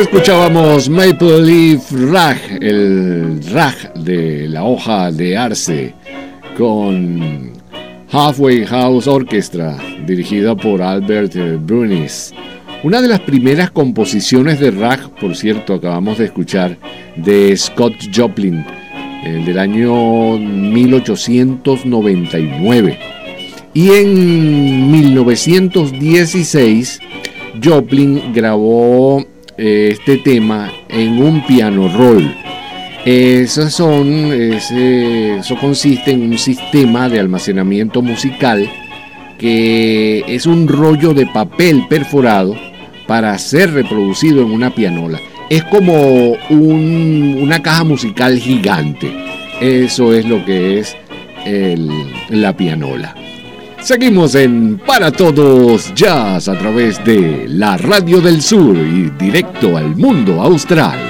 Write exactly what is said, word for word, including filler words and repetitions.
Escuchábamos Maple Leaf Rag, el rag de la hoja de arce, con Halfway House Orchestra, dirigida por Albert Brunis. Una de las primeras composiciones de rag, por cierto, acabamos de escuchar, de Scott Joplin, el del año mil ochocientos noventa y nueve. Y en mil novecientos dieciséis, Joplin grabó este tema en un piano roll. Esos son, ese, eso consiste en un sistema de almacenamiento musical que es un rollo de papel perforado para ser reproducido en una pianola. Es como un, una caja musical gigante. Eso es lo que es el, la pianola. Seguimos en Para Todos Jazz a través de la Radio del Sur y directo al mundo austral.